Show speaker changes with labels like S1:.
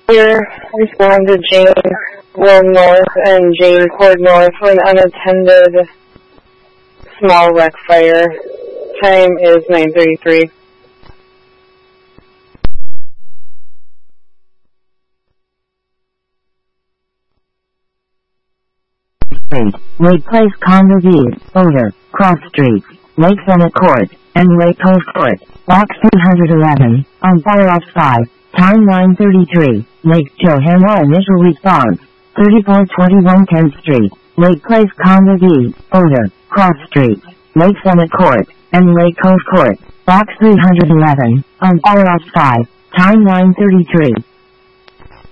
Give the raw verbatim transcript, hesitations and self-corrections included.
S1: Here, responded Jane Will North and Jane Cord North for an unattended small wreck fire. Time is nine thirty-three.
S2: Street, Lake Place Condo View, Odor, Cross Street, Lake Senate Court, and Lake Coast Court, Box three hundred eleven, on fire off five, time nine thirty-three, Lake Johanna initial response, thirty-four twenty-one tenth Street, Lake Place Condo View, Odor, Cross Street, Lake Senate Court, and Lake Coast Court, Box three hundred eleven, on fire off five, time nine thirty-three.